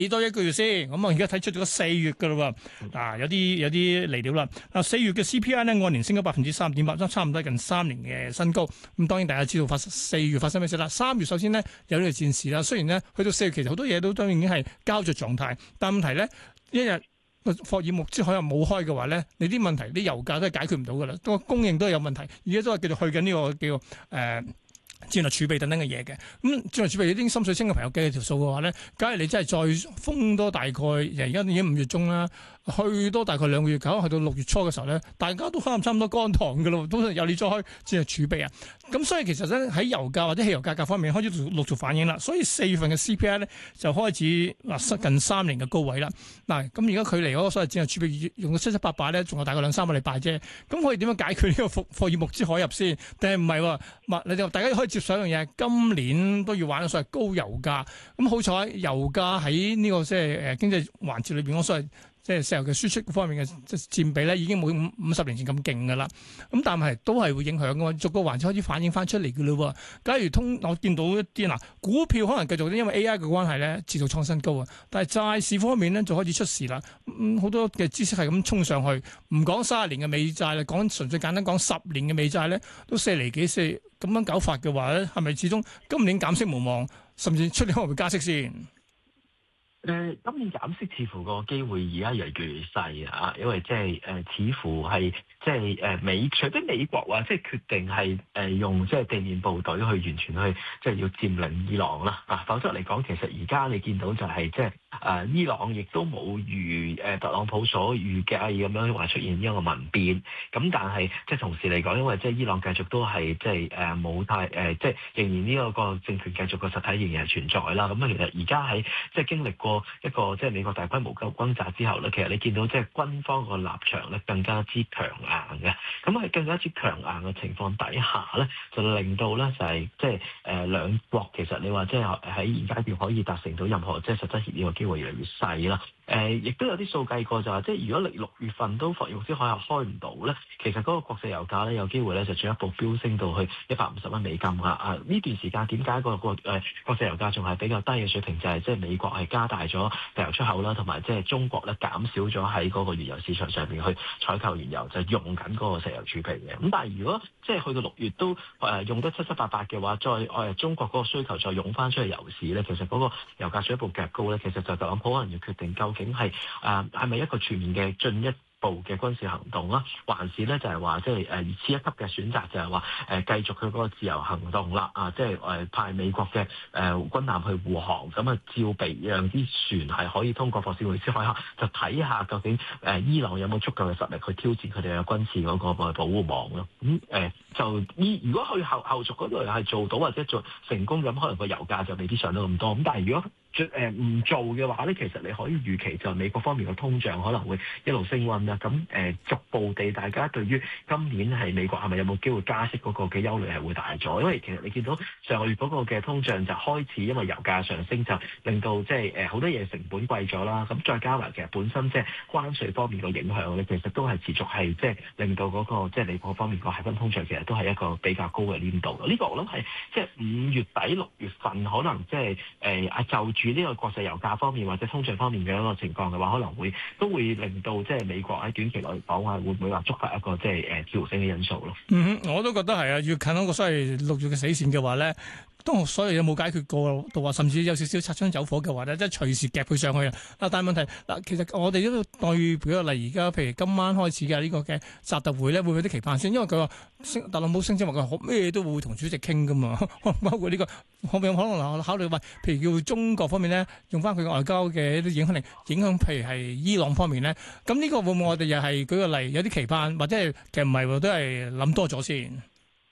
幾多一個月先？咁啊，而家睇出咗4月噶啦喎，有啲嚟料啦。4月嘅 CPI 咧按年升咗3.8%，差唔多近3年嘅新高。咁當然大家知道4月發生咩事啦。3月首先呢，有呢個戰事啦，雖然呢，去到4月其實好多嘢都已經係膠着狀態，但問題咧一日霍爾木茲海峽冇開嘅話咧，你啲問題啲油價都係解決唔到噶啦，個供應都係有問題，而家都係繼續去緊呢個叫戰略儲備等等嘅嘢嘅，戰略儲備有啲心水清嘅朋友計條數嘅話咧，假如你真係再封多大概，而家已經5月中啦，去多大概2個月9，去到6月初嘅時候咧，大家都可能差唔多乾塘嘅咯，都有你再開戰略儲備啊。咁所以其實咧喺油價或者汽油價格方面開始陸續反映啦，所以4月份嘅 CPI 咧就開始近3年嘅高位啦。嗱，咁而家距離嗰個所謂戰略儲備用到7,788咧，仲有大概2-3個禮拜啫。咁可以點樣解決呢個霍爾木茲海峽先？定係唔係喎？你哋大家可以接受一樣嘢，今年都要玩所謂高油價。咁好彩油價喺呢個即係經濟環節裏邊，我所謂即係石油嘅輸出方面嘅佔比咧，已經冇50年前咁勁噶啦。咁但係都係會影響噶嘛，逐個環節開始反映翻出嚟噶啦。假如我見到一啲股票可能繼續因為 AI 嘅關係咧，持續創新高啊。但係債市方面咧就開始出事啦。好多嘅知識係咁衝上去，唔講30年嘅美債啦，講純粹簡單講10年嘅美債咧，都4厘幾4咁樣搞法嘅話咧，係咪始終今年減息無望，甚至出年可能會加息先？ 今年減息似乎個機會而家越嚟越細啊，因為似乎係除非美國話即係決定係用即係地面部隊去完全去即係要佔領伊朗啦啊，否則嚟講其實而家你見到就係伊朗亦都冇如特朗普所預計咁樣話出現呢一個民變，咁但係即係同時嚟講，因為即係伊朗繼續都係冇太即係仍然呢一個政權繼續個實體仍然係存在啦。咁其實而家喺即係經歷過一個即係美國大規模轟炸之後咧，其實你見到即係軍方個立場咧更加之強硬嘅，咁喺更加之強硬嘅情況底下咧，就令到咧就係即係兩國其實你話即係喺現階段可以達成到任何即係實質協議嘅機會越嚟越細啦。亦都有啲數計過就話，即係如果你6月份都霍爾木茲海峽開唔到咧，其實嗰個國際油價咧有機會咧就進一步飆升到去150蚊美金啊！呢段時間點解個國際油價仲係比較低嘅水平？就係即係美國係加大咗石油出口啦，同埋即係中國咧減少咗喺嗰個原油市場上邊去採購原油，就用緊嗰個石油儲備嘅。咁但係如果即係去到6月都用得7,788嘅話，再中國嗰個需求再湧翻出去油市咧，其實嗰個油價進一步夾高咧，其實就特朗普可能要決定究竟係咪一個全面嘅進一步嘅軍事行動啦，還是咧就係話即係次一級嘅選擇就係話繼續佢嗰個自由行動啦啊，即係派美國嘅軍艦去護航，咁啊照備讓啲船係可以通過霍爾木茲海峽，就睇下究竟伊朗有冇足夠嘅實力去挑戰佢哋嘅軍事嗰個保護網咯。如果去後續嗰度係做到或者做成功咁，可能個油價就未必上到咁多。咁但係如果唔做嘅話咧，其實你可以預期就美國方面嘅通脹可能會一路升溫啦。咁逐步地，大家對於今年係美國係咪有冇機會加息嗰個嘅憂慮係會大咗。因為其實你見到上個月嗰個嘅通脹就開始因為油價上升，就令到即係好多嘢成本貴咗啦。咁再加埋其實本身即係關稅方面嘅影響咧，其實都係持續係即係令到嗰個即係美國方面個核心通脹其實都係一個比較高嘅黏度。呢個我諗係即係5月底6月份可能即係就住呢個國際油價方面或者通脹方面嘅一個情況嘅話，可能都會令到即係美國喺短期內講話會唔會話觸發一個即係調整嘅因素咯。 我都覺得係啊，越近嗰個所謂6月嘅死線嘅話咧，當所有嘢冇解決過到話，甚至有少少擦槍走火嘅話咧，即係隨時夾佢上去啊！但係問題其實我哋都對比個例，而家譬如今晚開始嘅呢個嘅習特會咧，會唔會有啲期盼先？因為佢話特朗普聲稱話佢咩都會同主席傾噶嘛，包括呢個可唔可能考慮話，譬如叫中國方面咧，用翻佢嘅外交嘅一啲影響力，影響譬如係伊朗方面咧，咁呢個會唔會我哋又係舉個例有啲期盼，或者係其實唔係喎，都係諗多咗先？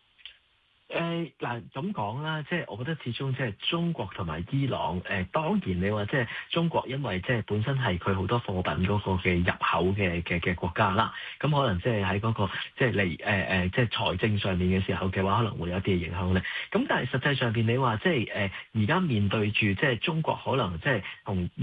咁講啦，即係我覺得始終即係中國同埋伊朗當然你話即係中國，因為即係本身係佢好多貨品嗰個嘅入口嘅國家啦，咁可能即係喺嗰個即係嚟即係財政上面嘅時候嘅話，可能會有一啲嘅影響咧。咁但係實際上邊你話即係而家面對住即係中國可能即係同而家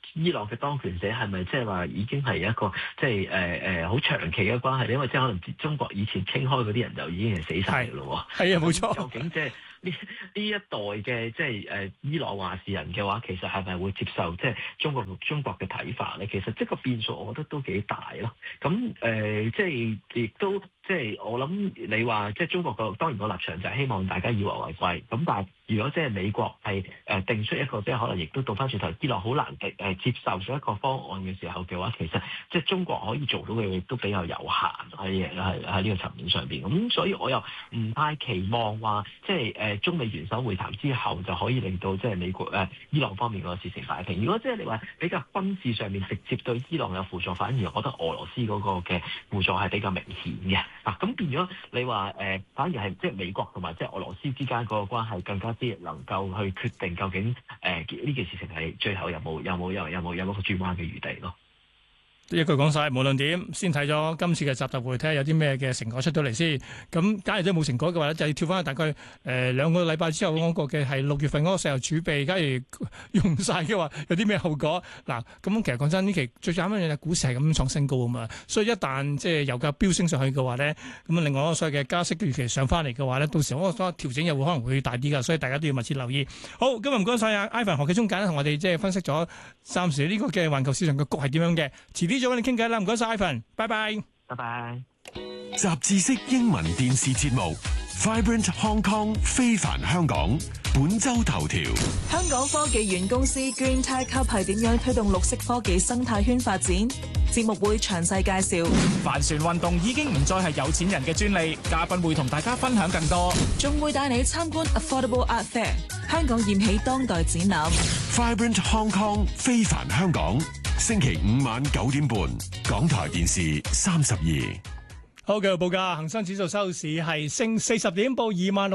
伊朗嘅當權者係咪即係話已經係一個即係好長期嘅關係？因為即係可能中國以前傾開嗰啲人就已經係死晒㗎咯喎。 係啊，冇錯。 究竟即係呢一代嘅即係伊朗話事人嘅話，其實係咪會接受即係中國嘅睇法咧？其實即係個變數，我覺得都幾大咯。咁即係亦都即係我諗你話即係中國當然個立場就係希望大家以和為貴。咁但係如果即係美國係定出一個即係可能亦都倒翻轉頭，伊朗好難接受咗一個方案嘅時候嘅話，其實即係中國可以做到嘅亦都比較有限喺呢個層面上邊。咁所以我又唔太期望話即係中美元首會談之後就可以令到即係美國伊朗方面個事情擺平。如果即係你話比較軍事上面直接對伊朗有輔助，反而我覺得俄羅斯嗰個嘅輔助係比較明顯嘅。咁變咗你話反而係即係美國同埋即係俄羅斯之間嗰個關係更加之能夠去決定究竟呢件事情係最後有冇個轉彎嘅餘地咯。 一句講晒，無論點，先睇咗今次嘅習特會，睇下有啲咩嘅成果出到嚟先。咁假如真係冇成果嘅話咧，就要跳翻去大概2個禮拜之後嗰個嘅係6月份嗰個石油儲備，假如用晒嘅話，有啲咩後果？嗱，咁其實講真，呢期最慘嘅嘢，股市係咁創新高啊嘛。所以一旦即係油價飆升上去嘅話咧，咁另外嗰個所謂嘅加息預期上翻嚟嘅話咧，到時嗰個調整又會可能會大啲噶。所以大家都要密切留意。好，今日唔該晒啊，Ivan 何啟宗簡單同我哋即係分析咗暫時呢個嘅環球市場嘅局係點樣嘅，遲啲再揾你傾偈啦，唔該晒 Ivan， 拜拜， 拜拜。 雜誌式英文電視節目 Vibrant Hong Kong 非凡香港本周頭條： 香港科技園公司 Green Tech Hub 係點樣推動綠色科技生態圈發展？節目會詳細介紹。 帆船運動已經唔再係有錢人嘅專利，嘉賓會同大家分享更多， 仲會帶你參觀 Affordable Art Fair， 香港燃起當代展覽。 Vibrant Hong Kong 非凡香港，星期5晚9點半，港台電視32。 好，繼續報價，恒生指數收市係升40點，報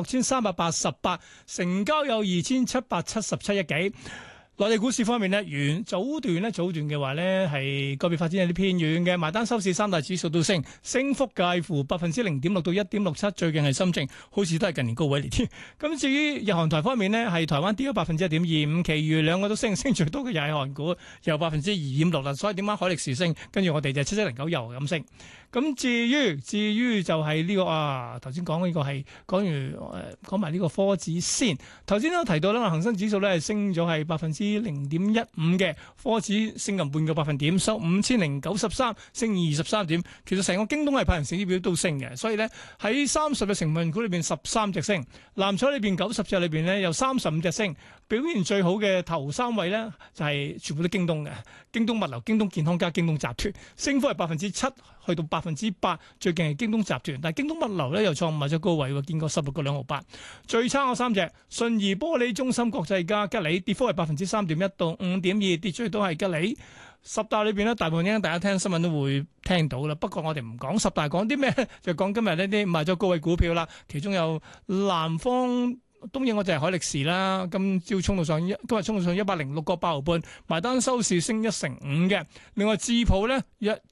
26,388，成交有2,777億幾。內地股市方面呢，早段嘅話呢係個別發展有啲偏軟嘅，埋單收市三大指數都升，升幅介乎0.6%到1.67%，最近係深證，好似都係近年高位嚟添。咁至於日韓台方面呢，係台灣跌咗1.25%，其餘兩個都升，升最多嘅又係韓股，有2.6%啦。所以點解海力士升，跟住我哋就7709又咁升。咁至於就係呢個頭先講呢個係講埋呢個科指先。頭先都提到啦，恒生指數咧係升咗係0.15%嘅，科指升近半個百分點，收5093，升23點。其實成個京東係派人成績表都升嘅，所以咧喺30隻成分股裏邊13隻升，藍籌裏邊90隻裏邊咧有35隻升。表現最好嘅頭3位咧就係全部都京東嘅，京東物流、京東健康加京東集團，升幅係7%去到8%，最近係京東集團，但係京東物流咧又創埋咗高位喎，見過16個2毫8。最差嗰3隻，信義玻璃、中芯國際加吉利，跌幅係3.1%到5.2%，跌最多係吉利。十大裏邊咧，大部分應該大家聽新聞都會聽到啦。不過我哋唔講十大，講啲咩就講今日呢啲賣咗高位股票啦，其中有南方東映，我就係海力士啦，今日衝到上106個8毫半，埋單收市升1.5%嘅。另外智普咧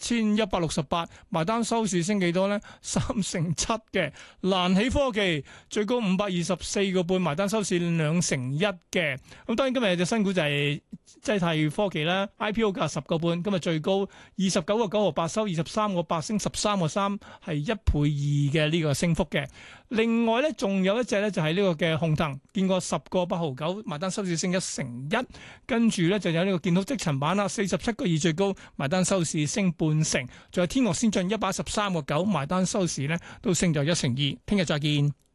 1168，埋單收市升幾多咧？3.7%嘅。瀾起科技最高524個半，埋單收市2.1%嘅。咁當然今日有隻新股就係濟泰科技啦 ，IPO 價10個半，今日最高29個9毫8，收23個8，升13個3，係1倍2嘅呢個升幅嘅。另外咧，仲有一隻咧就係呢個嘅鴻騰，見過10個8毫9，埋單收市升1.1%。跟住咧就有呢個建滔積層板啦，47個2最高，埋單收市升半成。仲有天樂先進113個9，埋單收市咧都升咗1.2%。聽日再見。